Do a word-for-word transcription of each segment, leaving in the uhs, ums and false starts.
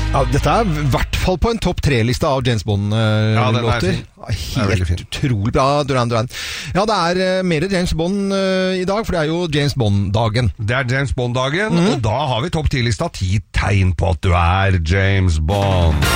Ja, dette er i hvert fall på en topp tre-liste av James Bond-låter. Ja, helt utrolig bra, Duran Duran. Ja, det er uh, mer James Bond uh, i dag, for det er jo James Bond-dagen. Det er James Bond-dagen, mm. og da har vi topp ti-lista ti tegn på at du er James Bond.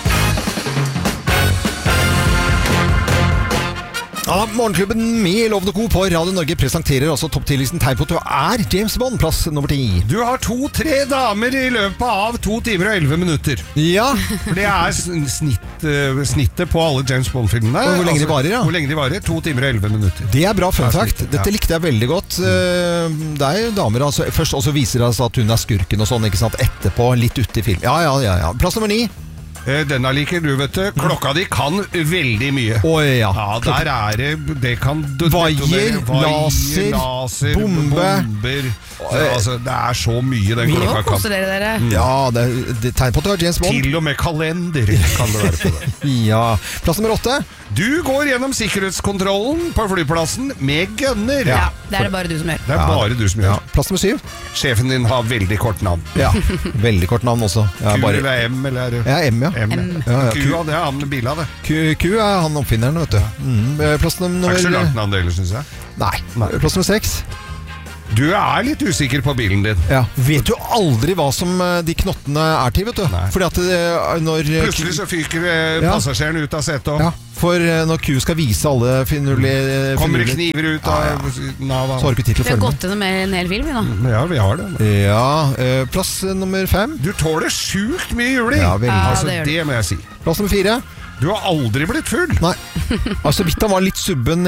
Ja, Morgenklubben med Lovende Co på Radio Norge presenterer også topp ti-listen tegn på at du er James Bond, plass nummer ti. Du har to-tre damer i løpet av to timer og elleve minutter. Ja. For det er snitt, uh, snittet på alle James Bond-filmene. Og hvor lenge altså, de varer, ja. Hvor lenge de varer, to timer og elleve minutter. Det er bra fun fact. Dette ja. likte jeg veldig godt. Det er jo damer, altså. Først også viser det at hun er skurken og sånn, ikke sant? Etterpå, litt ute i film. Ja, ja, ja, ja. Plass nummer ni. Denne liker du, vet du. Klokka di kan veldig mye. Å oh, ja. Ja, der er det Det kan Vaier, laser, laser, bombe. bomber. Så, altså, det er så mye den klokka kan. Nå koser dere dere. Ja, det er tegn på at du er James Bond. Til og med kalender kan det være på det. Ja. Plass nummer åtte. Du går gjennom sikkerhetskontrollen på flyplassen med gunner. Ja, det er det bare du som gjør. Det er bare du som gjør. Ja. Plass nummer syv. Sjefen din har veldig kort navn. Ja, veldig kort navn også. Ja, Q bare... eller M eller Ja, M, ja. M. M. Ja, ja. Q, det er han med bila, det. Q, Q er han oppfinneren, vet du. Mm. Plass nummer... Det er ikke så langt navn det heller, synes jeg. Nei. Nei. Plass nummer seks. Du er litt usikker på bilen din. Ja. Vet du aldri hva som de knottene er til, vet du? Nei. Fordi at når... Plutselig så fyker ja. passasjeren ut av setet. Ja, for når Q skal vise alle finurlige... Kommer det kniver ut av ja, ja. Nava. Så har du ikke tid til å følge med. Vi har med. gått gjennom en hel film, vi da. Ja, vi har det. Ja, plass nummer fem. Du tåler sjukt mye juling. Ja, veldig. Ja, altså, det, det må jeg si. Plass nummer fire. Du har aldri blitt full. Nei. Altså, vidt han var litt subben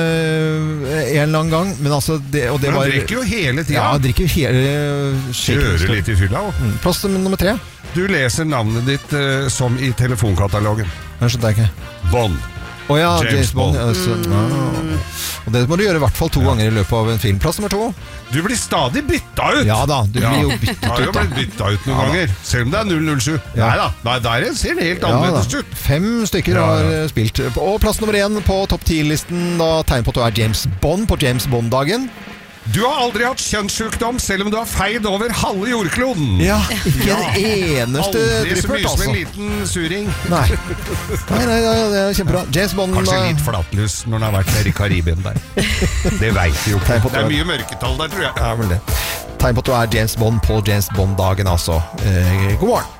eh, en eller annen gang, men altså det, og det Men han var, drikker jo hele tiden. Ja, han drikker jo hele Kjører litt i fylla også. Mm. Plass nummer tre. Du leser navnet ditt uh, som i telefonkatalogen. Det skjønte jeg ikke. Bond. Å oh, ja, James James Bond. Bond. Ja, så, ah. Og det må du gjøre i hvert fall to ja. ganger i løpet av en film. Plass nummer to. Du blir stadig bytta ut. Ja da, du ja. blir jo byttet ut. Har jo blitt bytta ut noen ja, ganger. Selv om det er null null sju. Ja. Nei da, Nei, der ser det helt ja, annerledes ut. Fem stykker ja, ja. har spilt. Og plass nummer én på topp ti-listen, da tegn på at du er James Bond på James Bond-dagen. Du har aldri hatt kjønnssykdom, selv om du har feid over halve jordkloden. Ja, ikke en eneste aldri så mye altså. som en liten suring. Nei, nei, nei, nei det er kjempebra. James Bond... Kanskje litt flatlus når han har vært nede i Karibien der. Det vet vi jo ikke. Det er mye mørketall der, tror jeg. Ja, vel det. Tegn på at du er James Bond på James Bond-dagen, altså. Eh, god morgen.